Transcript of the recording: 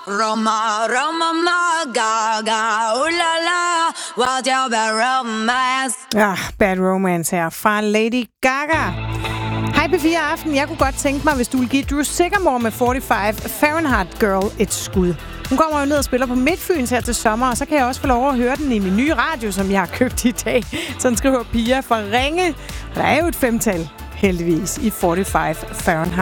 Roma, Roma, Gaga, ulala, what's your bad romance? Ja, Bad Romance her fra Lady Gaga. Hej P4 Aften. Jeg kunne godt tænke mig, hvis du vil give Drew Sigamore med 45 Fahrenheit Girl et skud. Hun kommer jo ned og spiller på Midtfyns her til sommer, og så kan jeg også få lov at høre den i min nye radio, som jeg har købt i dag. Sådan skriver Pia fra Ringe. Og der er jo et 5-tal, heldigvis, i 45 Fahrenheit.